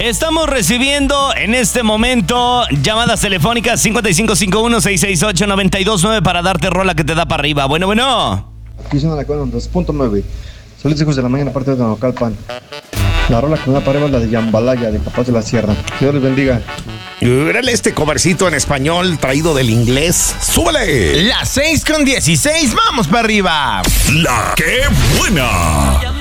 Estamos recibiendo en este momento llamadas telefónicas 5551-668-929 para darte rola que te da para arriba. Bueno. Aquí suena la cuenta 2.9. Saludos, hijos de la mañana, parte de Naucalpan. La rola que me da para arriba es la de Yambalaya, de Capaz de la Sierra. Dios les bendiga. Órale, este covercito en español traído del inglés. ¡Súbele! Las 6:16, vamos para arriba. La que buena.